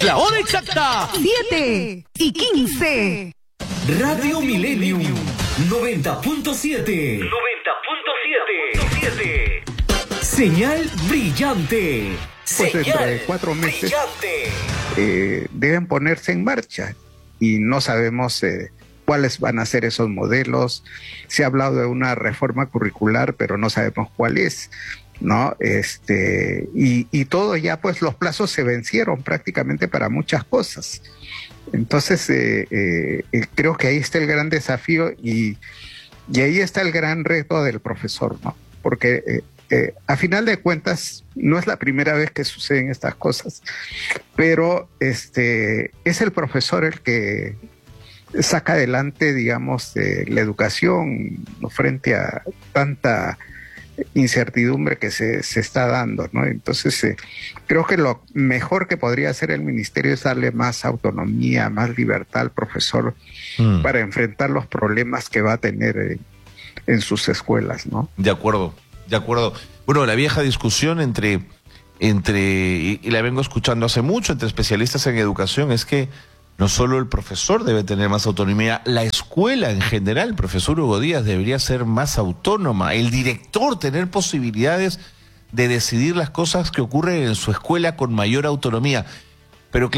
La hora exacta, 7:15. Radio Millennium 90.7. 90.7. Señal brillante. Pues dentro de 4 meses deben ponerse en marcha y no sabemos cuáles van a ser esos modelos. Se ha hablado de una reforma curricular, pero no sabemos cuál es, ¿no? Y todo ya, pues los plazos se vencieron prácticamente para muchas cosas. Entonces, creo que ahí está el gran desafío y ahí está el gran reto del profesor, ¿no? Porque a final de cuentas no es la primera vez que suceden estas cosas, pero es el profesor el que saca adelante, digamos, la educación, ¿no?, frente a tanta incertidumbre que se está dando, ¿no? Entonces, creo que lo mejor que podría hacer el ministerio es darle más autonomía, más libertad al profesor para enfrentar los problemas que va a tener en sus escuelas, ¿no? De acuerdo. Bueno, la vieja discusión entre y la vengo escuchando hace mucho, entre especialistas en educación, es que no solo el profesor debe tener más autonomía, la escuela en general, el profesor Hugo Díaz, debería ser más autónoma, el director tener posibilidades de decidir las cosas que ocurren en su escuela con mayor autonomía.